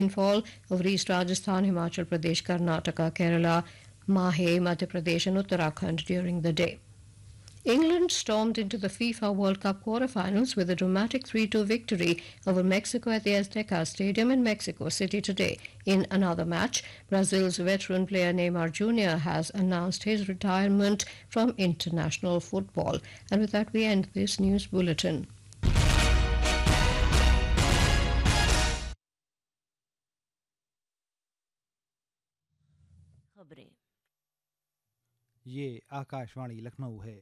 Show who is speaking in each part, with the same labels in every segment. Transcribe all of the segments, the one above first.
Speaker 1: Rainfall over East Rajasthan, Himachal Pradesh, Karnataka, Kerala, Mahe, Madhya Pradesh, and Uttarakhand during the day. England stormed into the FIFA World Cup quarterfinals with a dramatic 3-2 victory over Mexico at the Azteca Stadium in Mexico City today. In another match, Brazil's veteran player Neymar Jr. has announced his retirement from international football. And with that, we end this news bulletin.
Speaker 2: खबरें।
Speaker 3: ये आकाशवाणी लखनऊ है।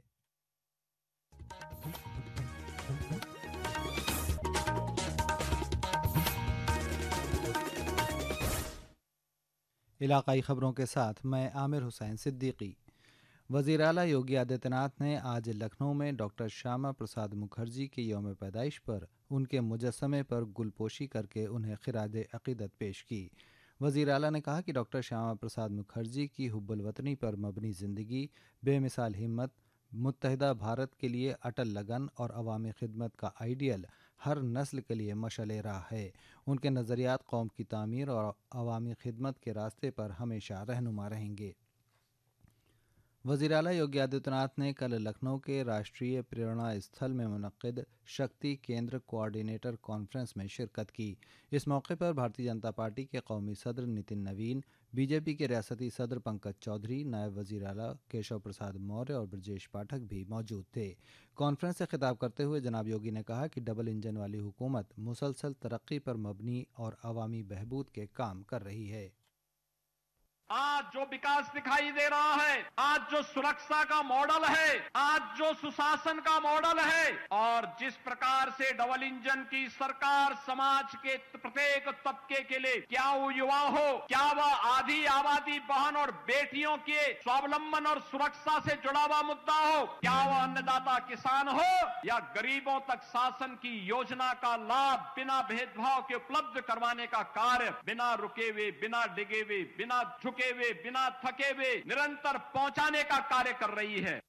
Speaker 3: इलाकाई खबरों के साथ मैं आमिर हुसैन सिद्दीकी। वज़ीर आला योगी आदित्यनाथ ने आज लखनऊ में डॉक्टर श्यामा प्रसाद मुखर्जी की यौम पैदाइश पर उनके मुजस्समे पर गुलपोशी करके उन्हें खिराज अक़ीदत पेश की। वज़ीर आला ने कहा कि डॉक्टर श्यामा प्रसाद मुखर्जी की हुब्बुल वतनी पर मबनी ज़िंदगी, बेमिसाल हिम्मत, मुत्तहिदा भारत के लिए अटल लगन और अवामी खिदमत का आइडियल हर नस्ल के लिए मशअल राह है। उनके नज़रियात कौम की तामीर और अवामी खिदमत के रास्ते पर हमेशा रहनुमा रहेंगे। वज़ीर आला योगी आदित्यनाथ ने कल लखनऊ के राष्ट्रीय प्रेरणा स्थल में मुनक़्क़िद शक्ति केंद्र कोऑर्डिनेटर कॉन्फ्रेंस में शिरकत की। इस मौके पर भारतीय जनता पार्टी के कौमी सदर नितिन नवीन, बीजेपी के रियासती सदर पंकज चौधरी, नायब वज़ीर आला केशव प्रसाद मौर्य और ब्रजेश पाठक भी मौजूद थे। कॉन्फ्रेंस से खिताब करते हुए जनाब योगी ने कहा कि डबल इंजन वाली हुकूमत मुसलसल तरक्की पर मबनी और अवामी बहबूद के काम कर रही है।
Speaker 4: आज जो विकास दिखाई दे रहा है, आज जो सुरक्षा का मॉडल है, आज जो सुशासन का मॉडल है और जिस प्रकार से डबल इंजन की सरकार समाज के प्रत्येक तबके के लिए, क्या वो युवा हो, क्या वह आधी आबादी बहन और बेटियों के स्वावलंबन और सुरक्षा से जुड़ा हुआ मुद्दा हो, क्या वह अन्नदाता किसान हो या गरीबों तक शासन की योजना का लाभ बिना भेदभाव के उपलब्ध करवाने का कार्य बिना रुके हुए, बिना डिगे हुए, बिना झुके हुए, बिना थके हुए निरंतर पहुंचाने का कार्य कर रही है।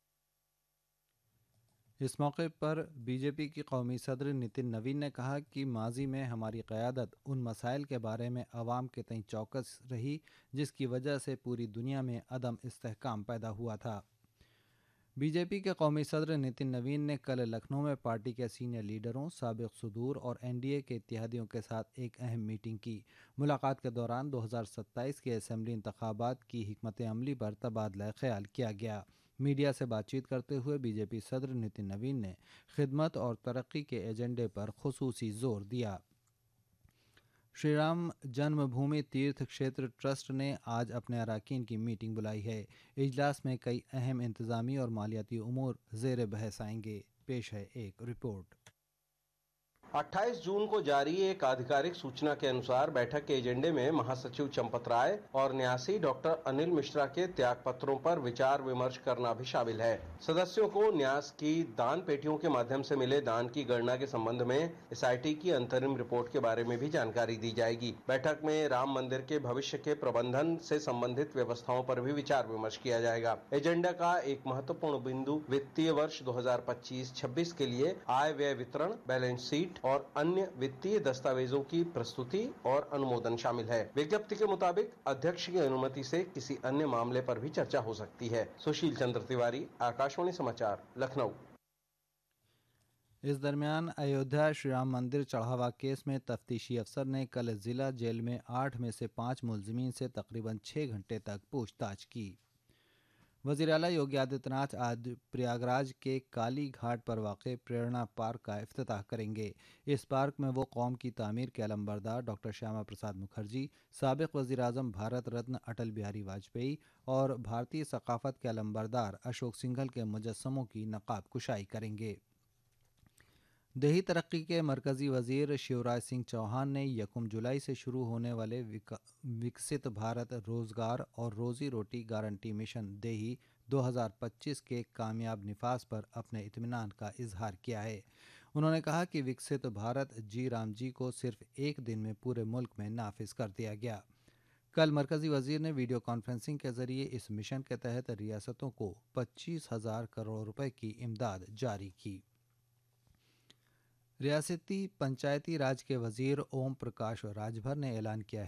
Speaker 3: इस मौके पर बीजेपी की कौमी सदर नितिन नवीन ने कहा कि माजी में हमारी क़यादत उन मसाइल के बारे में अवाम के तई चौकस रही जिसकी वजह से पूरी दुनिया में अदम इस्तेहकाम पैदा हुआ था। बीजेपी के कौमी सदर नितिन नवीन ने कल लखनऊ में पार्टी के सीनियर लीडरों, साबिक़ सुदूर और एनडीए के इत्तेहादियों के साथ एक अहम मीटिंग की। मुलाकात के दौरान 2027 के असेंबली इंतखाबात की हिकमत अमली पर तबादला ख्याल किया गया। मीडिया से बातचीत करते हुए बीजेपी सदर नितिन नवीन ने खिदमत और तरक्की के एजेंडे पर खुसूसी जोर दिया। श्री राम जन्मभूमि तीर्थ क्षेत्र ट्रस्ट ने आज अपने अरकान की मीटिंग बुलाई है। इजलास में कई अहम इंतज़ामी और मालियाती उमूर ज़ेर बहस आएंगे। पेश है एक रिपोर्ट।
Speaker 5: 28 जून को जारी एक आधिकारिक सूचना के अनुसार बैठक के एजेंडे में महासचिव चंपत राय और न्यासी डॉक्टर अनिल मिश्रा के त्याग पत्रों पर विचार विमर्श करना भी शामिल है। सदस्यों को न्यास की दान पेटियों के माध्यम से मिले दान की गणना के संबंध में एसआईटी की अंतरिम रिपोर्ट के बारे में भी जानकारी दी जाएगी। बैठक में राम मंदिर के भविष्य के प्रबंधन से संबंधित व्यवस्थाओं पर भी विचार विमर्श किया जाएगा। एजेंडा का एक महत्वपूर्ण बिंदु वित्तीय वर्ष 2025-26 के लिए आय व्यय वितरण, बैलेंस शीट और अन्य वित्तीय दस्तावेजों की प्रस्तुति और अनुमोदन शामिल है। विज्ञप्ति के मुताबिक अध्यक्ष की अनुमति से किसी अन्य मामले पर भी चर्चा हो सकती है। सुशील चंद्र तिवारी, आकाशवाणी समाचार, लखनऊ।
Speaker 3: इस दरमियान अयोध्या श्री राम मंदिर चढ़ावा केस में तफ्तीशी अफसर ने कल जिला जेल में 8 में से 5 मुलजिमीन से तकरीबन 6 घंटे तक पूछताछ की। वज़ीर आला योगी आदित्यनाथ आज प्रयागराज के काली घाट पर वाक़े प्रेरणा पार्क का इफ्तिताह करेंगे। इस पार्क में वो कौम की तामीर के अलंबरदार डॉक्टर श्यामा प्रसाद मुखर्जी, साबिक़ वज़ीर आज़म भारत रत्न अटल बिहारी वाजपेयी और भारतीय सकाफ़त के अलंबरदार अशोक सिंघल के मुजस्समों की नक़ाब कुशाई करेंगे। देही तरक्की के मरकज़ी वज़ीर शिवराज सिंह चौहान ने 1 जुलाई से शुरू होने वाले विकसित भारत रोज़गार और रोज़ी रोटी गारंटी मिशन देही 2025 के कामयाब निफाज पर अपने इत्मीनान का इजहार किया है। उन्होंने कहा कि विकसित भारत जी राम जी को सिर्फ एक दिन में पूरे मुल्क में नाफिज कर दिया गया। कल मरकज़ी वज़ीर ने वीडियो कॉन्फ्रेंसिंग के ज़रिए इस मिशन के तहत रियासतों को 25,000 करोड़ रुपए की इमदाद जारी की। रियासती पंचायती राज के वज़ीर ओम प्रकाश राजभर ने ऐलान किया